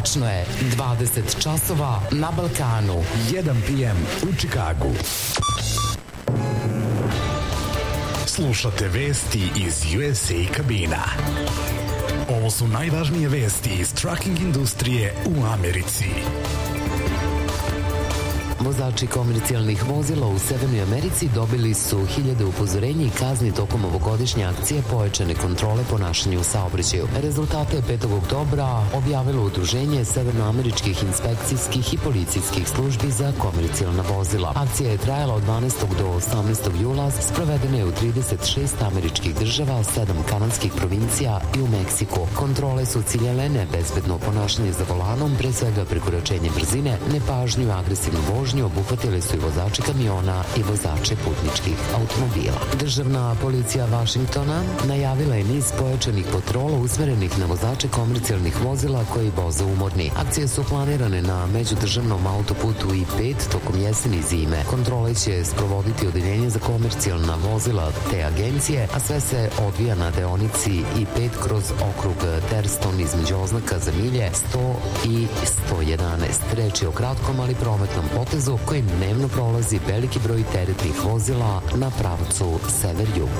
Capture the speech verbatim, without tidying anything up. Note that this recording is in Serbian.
Tačno je, dvadeset časova na Balkanu. jedan pe em u Čikagu. Slušate vesti iz U S A kabina. Ovo su najvažnije vesti iz trucking industrije u Americi. Vozači komercijalnih vozila u Severnoj Americi dobili su hiljade upozorenja i kazni tokom ovogodišnje akcije pojačane kontrole ponašanja u saobraćaju. Rezultate je petog oktobra objavilo Udruženje severnoameričkih inspekcijskih i policijskih službi za komercijalna vozila. Akcija je trajala od dvanaestog do osamnaestog jula, sprovedena je u trideset šest američkih država, sedam kanadskih provincija i u Meksiku. Kontrole su ciljale nebezbedno ponašanje za volanom, pre svega prekoračenje brzine, nepažnju i agresivnu vožnju, obuhvatili su i vozači kamiona i vozače putničkih automobila. Državna policija Vašingtona najavila je niz pojačanih patrola usmerenih na vozače komercijalnih vozila koji voze umorni. Akcije su planirane na međudržavnom autoputu I pet tokom jeseni i zime. Kontrole će sprovoditi odeljenje za komercijalna vozila te agencije, a sve se odvija na deonici I pet kroz okrug Terston između oznaka za milje sto i sto jedanaest. Reč je o kratkom, ali prometnom potezu kojim dnevno prolazi veliki broj teretnih vozila na pravcu sever-jug.